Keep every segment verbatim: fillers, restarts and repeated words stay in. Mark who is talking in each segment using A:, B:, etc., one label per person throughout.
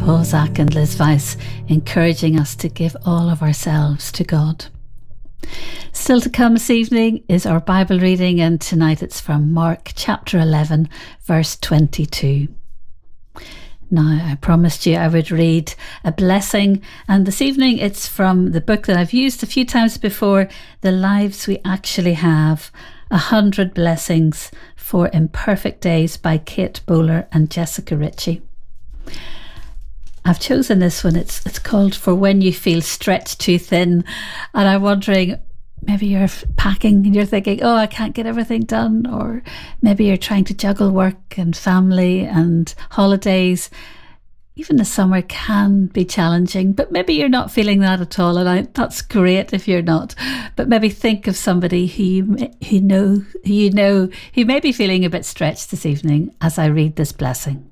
A: Paul Zach and Liz Weiss, encouraging us to give all of ourselves to God. Still to come this evening is our Bible reading, and tonight it's from Mark chapter eleven, verse twenty-two. Now, I promised you I would read a blessing, and this evening it's from the book that I've used a few times before, The Lives We Actually Have, A Hundred Blessings for Imperfect Days by Kate Bowler and Jessica Ritchie. I've chosen this one. It's it's called For When You Feel Stretched Too Thin. And I'm wondering, maybe you're packing and you're thinking, oh, I can't get everything done. Or maybe you're trying to juggle work and family and holidays. Even the summer can be challenging, but maybe you're not feeling that at all. And I, that's great if you're not. But maybe think of somebody who you, who know, who you know who may be feeling a bit stretched this evening as I read this blessing.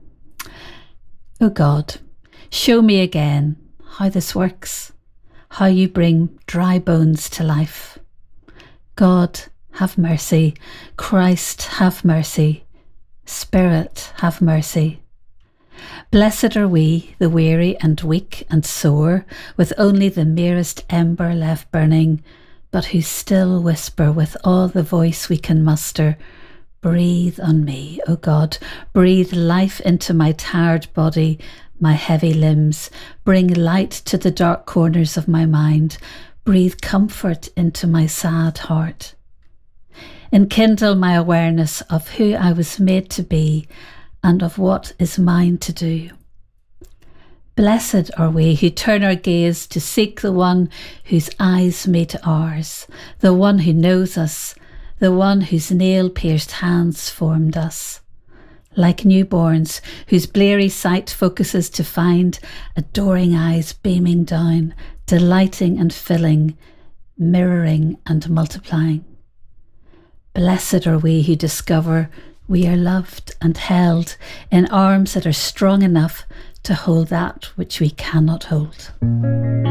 A: Oh God, show me again how this works, how you bring dry bones to life. God, have mercy. Christ, have mercy. Spirit, have mercy. Blessed are we, the weary and weak and sore, with only the merest ember left burning, but who still whisper with all the voice we can muster, breathe on me, O God, breathe life into my tired body, my heavy limbs, bring light to the dark corners of my mind, breathe comfort into my sad heart. Enkindle my awareness of who I was made to be and of what is mine to do. Blessed are we who turn our gaze to seek the one whose eyes meet ours, the one who knows us, the one whose nail-pierced hands formed us. Like newborns whose bleary sight focuses to find adoring eyes beaming down, delighting and filling, mirroring and multiplying. Blessed are we who discover we are loved and held in arms that are strong enough to hold that which we cannot hold.